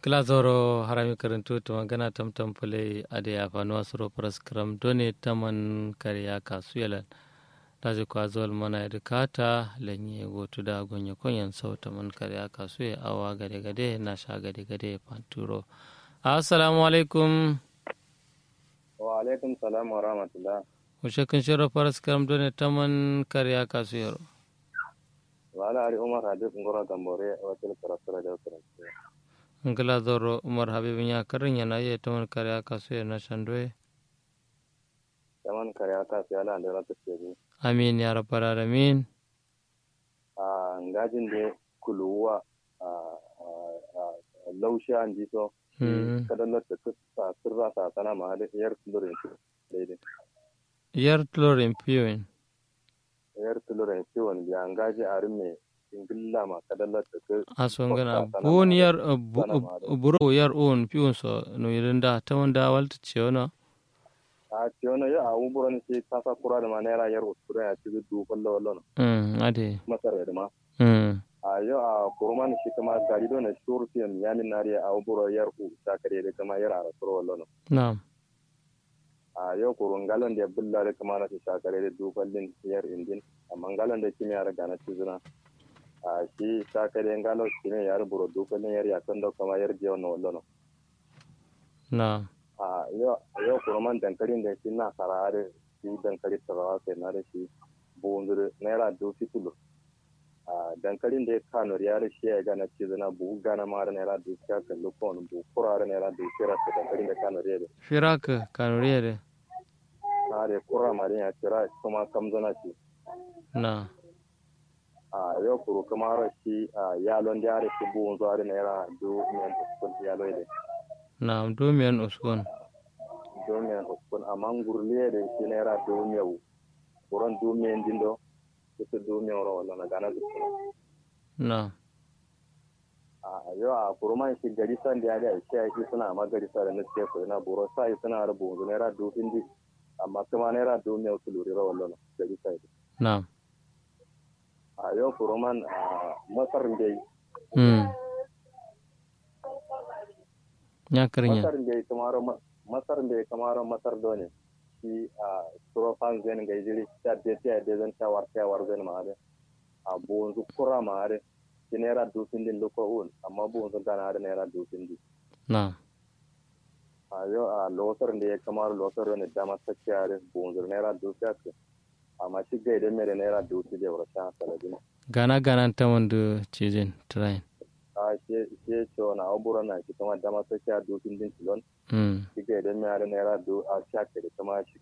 Glazoro harami karantu to magana tamtam pule ade afanu asro praskram done taman kariya kasuyalan daje ko azol mana edukata lenye gotu da gonye konyan sau taman kariya kasuye awa gade gade na sha gade gade panturo. Assalamu alaikum. Wa alaikum salam wa rahmatullah. Ushe kun shiro praskram done taman kariya kasuyero. Wala ari Umar Habib ngoro tambore watil karasura da karasura. Ngala zoro Umar Habib nya karin yana ye taman kariya kasuye na shandwe. Taman kariya kasuye ala andara tafiye. Amin ya rabbal alamin. Ngajin de kuluwa lausha andi so kadan ta sirra ta sana ma da yar tulurin daidai. Yar tulurin piyoin. Yar tulurin piyon ya ngaji arin me ingilla ma kadan ta asongana bon yar buro yar on piyon so no yirenda tawanda walta ciona a ciona ya awu buron ce tasa kura da manera yar usura ya ci du ballo wallo ade masar da ma a yo a kurman shi kuma gari do na shurtiyan yamin nariya awu buro yar u ta kare da kuma yar ara suro wallo na'am a yo kurun galon da bulla da kuma na ta kare da du ballin yar indin amma galon da kimiyya da gana cizuna a shi ta kare ngalo shine yar buro du ballin yar ya kan da kuma yar je wannan wallo na'am a yau kurman dankalin da shi na sarare shi dankali sarawa sai na da shi bundur naira do fitulo a dankalin da ya kano riyar shi ya gana ce zana buhu gana ma da naira do ka kallo kon bu kurare naira do kira ta dankalin da kano riyar firaka kano riyar na da kura ma da ya kira kuma kamzana shi na a yau kuru kuma shi yalon da ya da shi buhun zuwa da naira do men kun yalo ne na domiyan uskon domiyan uskon amma gurliye da shi naira domiyan kuran domiyan dindo kusa domiyan ro wala na gana zuwa na a yau a kurman shi gari san da ya ga shi ya ki suna amma gari sa da na ce ko ina boro sai suna rubu naira domin di amma kuma naira domiyan su lura ro wala gari sai na a yau kurman masar dai ya karinya masar da ya kamaro masar dole shi a surofan zen ga jiri ta da zan tawar zen ma da a bonzu kura ma da shi naira dufin din loko un amma bonzu gana da naira dufin din na a yau a lotar da ya kamaro lotar ne da masakiya da bonzu naira dufin amma shi ga idan mere naira dufin da wata saladin gana ta wanda cizin train a ke cewa na abura na ki kuma dama sai ya dokin din tilon kike idan mai yare naira do a shaka da kuma shi